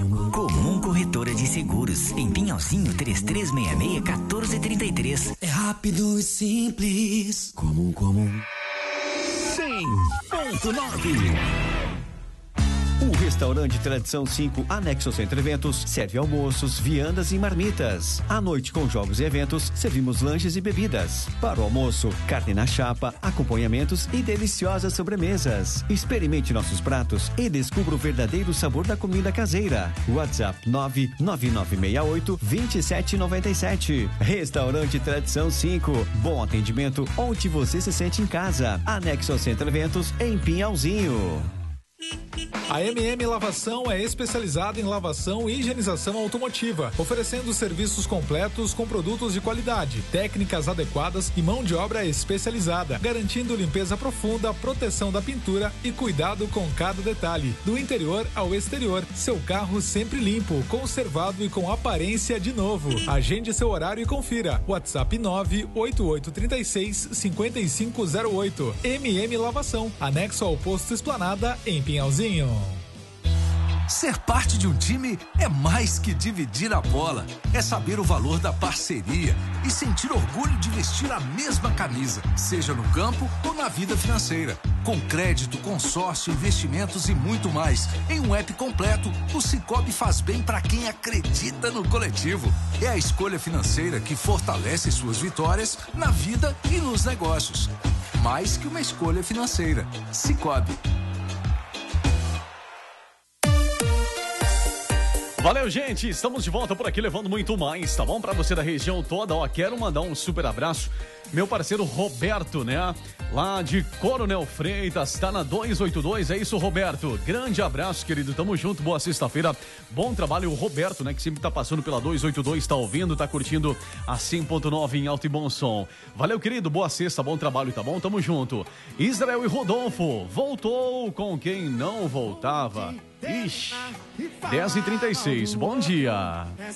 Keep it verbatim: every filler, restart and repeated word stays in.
Comum Corretora de Seguros, em Pinhalzinho, três três seis seis, um quatro três três. É rápido e simples. Comum, comum. cem ponto nove. O restaurante Tradição cinco, anexo ao Centro Eventos, serve almoços, viandas e marmitas. À noite, com jogos e eventos, servimos lanches e bebidas. Para o almoço, carne na chapa, acompanhamentos e deliciosas sobremesas. Experimente nossos pratos e descubra o verdadeiro sabor da comida caseira. WhatsApp nove nove nove seis oito, dois sete nove sete. Restaurante Tradição cinco. Bom atendimento onde você se sente em casa. Anexo ao Centro Eventos, em Pinhalzinho. A M M Lavação é especializada em lavação e higienização automotiva, oferecendo serviços completos com produtos de qualidade, técnicas adequadas e mão de obra especializada, garantindo limpeza profunda, proteção da pintura e cuidado com cada detalhe, do interior ao exterior. Seu carro sempre limpo, conservado e com aparência de novo. Agende seu horário e confira. WhatsApp nove oito oito três seis, cinco cinco zero oito. M M Lavação, anexo ao posto Esplanada, em Pinhalzinho. Ser parte de um time é mais que dividir a bola. É saber o valor da parceria e sentir orgulho de vestir a mesma camisa, seja no campo ou na vida financeira. Com crédito, consórcio, investimentos e muito mais. Em um app completo, o Sicoob faz bem para quem acredita no coletivo. É a escolha financeira que fortalece suas vitórias na vida e nos negócios. Mais que uma escolha financeira. Sicoob. Valeu, gente, estamos de volta por aqui levando muito mais, tá bom? Pra você da região toda, ó, quero mandar um super abraço, meu parceiro Roberto, né? Lá de Coronel Freitas, tá na duzentos e oitenta e dois, é isso, Roberto? Grande abraço, querido, tamo junto, boa sexta-feira, bom trabalho. O Roberto, né, que sempre tá passando pela duzentos e oitenta e dois, tá ouvindo, tá curtindo a cem ponto nove em alto e bom som. Valeu, querido, boa sexta, bom trabalho, tá bom? Tamo junto. Israel e Rodolfo, voltou com quem não voltava. Ixi, dez e trinta e seis, bom dia.